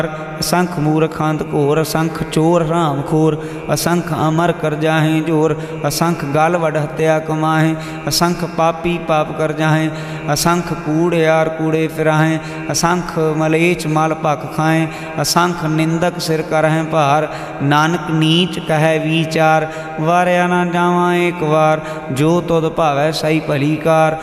असंख मूर्ख अंत घोर, असंख चोर राम खोर, असंख अमर कर जाहें जोर, असंख गाल वड हत्या कमाहें, असंख पापी पाप कर जाहें, असंख कूड़ियार कूड़े फिराहें, असंख मलेच मल भख खाएं, असंख निंदक सिर करहें भार, नानक नीच कहे विचार, वारिया ना जावां एक वार, जो तुद भावै सही भली कार।